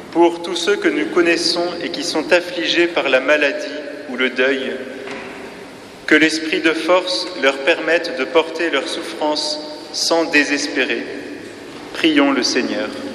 Pour tous ceux que nous connaissons et qui sont affligés par la maladie ou le deuil, que l'esprit de force leur permette de porter leurs souffrances sans désespérer. Prions le Seigneur.